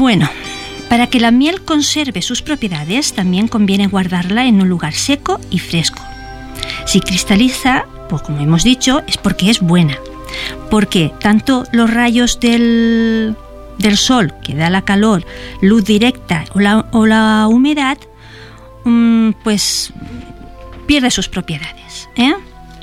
Bueno, para que la miel conserve sus propiedades, también conviene guardarla en un lugar seco y fresco. Si cristaliza, pues como hemos dicho, es porque es buena. Porque tanto los rayos del sol, que da la calor, luz directa o la humedad, pues pierde sus propiedades, ¿eh?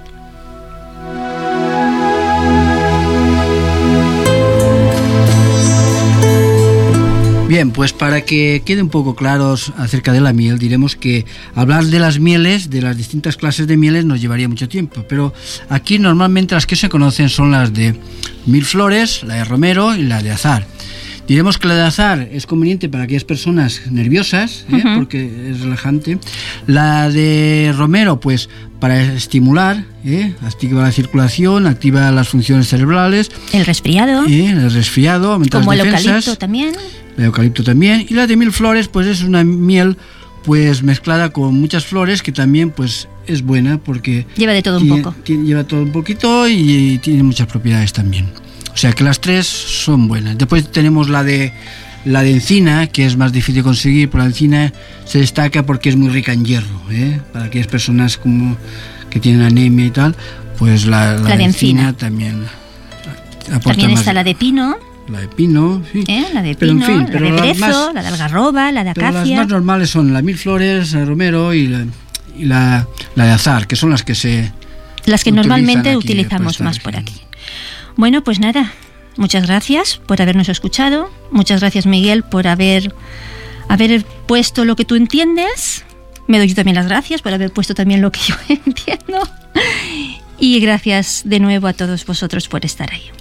Bien, pues para que quede un poco claros acerca de la miel, diremos que hablar de las mieles, de las distintas clases de mieles, nos llevaría mucho tiempo, pero aquí normalmente las que se conocen son las de mil flores, la de romero y la de azahar. Diremos que la de azahar es conveniente para aquellas personas nerviosas, porque es relajante. La de romero, pues para estimular, activa la circulación, activa las funciones cerebrales. El resfriado. Aumenta como las defensas. El eucalipto también. El eucalipto también. Y la de mil flores, pues es una miel pues mezclada con muchas flores, que también pues es buena porque lleva de todo un poco. Lleva todo un poquito y tiene muchas propiedades también. O sea que las tres son buenas. Después tenemos la de encina, que es más difícil de conseguir, pero la encina se destaca porque es muy rica en hierro, para aquellas personas como que tienen anemia y tal, pues la de encina también aporta. También está más. la de pino. La de pino, sí. La de pino, la de brezo, la de algarroba, la de acacia. Las más normales son la mil flores, el romero y la de azahar, que son las que normalmente utilizamos más por aquí. Bueno, pues nada, muchas gracias por habernos escuchado. Muchas gracias, Miguel, por haber puesto lo que tú entiendes. Me doy yo también las gracias por haber puesto también lo que yo entiendo. Y gracias de nuevo a todos vosotros por estar ahí.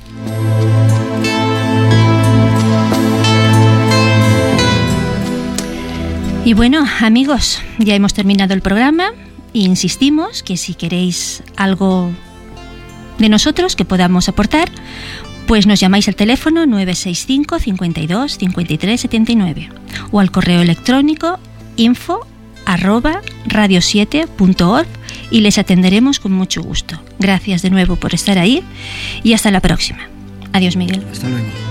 Y bueno, amigos, ya hemos terminado el programa e insistimos que si queréis algo de nosotros que podamos aportar, pues nos llamáis al teléfono 965 52 53 79 o al correo electrónico info@radio7.org y les atenderemos con mucho gusto. Gracias de nuevo por estar ahí y hasta la próxima. Adiós, Miguel. Hasta luego.